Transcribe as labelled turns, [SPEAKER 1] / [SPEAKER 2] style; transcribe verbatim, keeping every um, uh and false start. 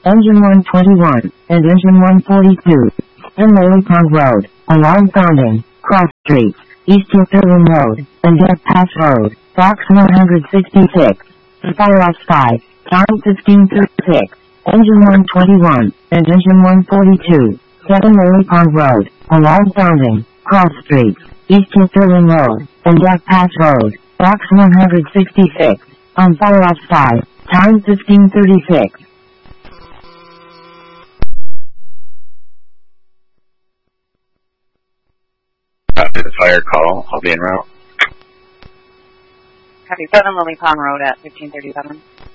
[SPEAKER 1] Engine one twenty-one, and Engine one forty-two. seven Lily Pond Road, along Founding, Cross Street, East Sterling Road, and Death Pass Road, Box one sixty-six. Fire off five, time fifteen thirty-six. Engine one twenty-one, and Engine one forty-two. seven Lily Pond Road, along Founding, Cross Street, East Sterling Road, and Death Pass Road, Box one sixty-six. On fire off five, time fifteen thirty-six.
[SPEAKER 2] After the fire call, I'll be en route.
[SPEAKER 3] Copy seven Lily Pond Road at fifteen thirty-seven.